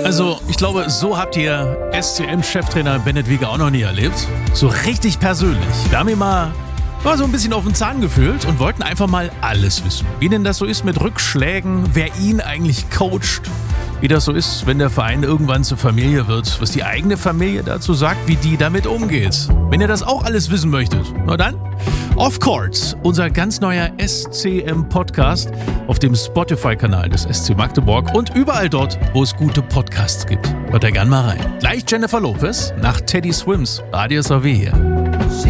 Also, ich glaube, so habt ihr SCM-Cheftrainer Bennett Wiege auch noch nie erlebt. So richtig persönlich. Wir haben ihn mal so ein bisschen auf den Zahn gefühlt und wollten einfach mal alles wissen. Wie denn das so ist mit Rückschlägen, wer ihn eigentlich coacht, wie das so ist, wenn der Verein irgendwann zur Familie wird, was die eigene Familie dazu sagt, wie die damit umgeht. Wenn ihr das auch alles wissen möchtet, na dann, Off Court, unser ganz neuer SCM-Podcast auf dem Spotify-Kanal des SC Magdeburg und überall dort, wo es gute Podcasts gibt. Hört da gern mal rein. Gleich Jennifer Lopez nach Teddy Swims, Radio SAW hier.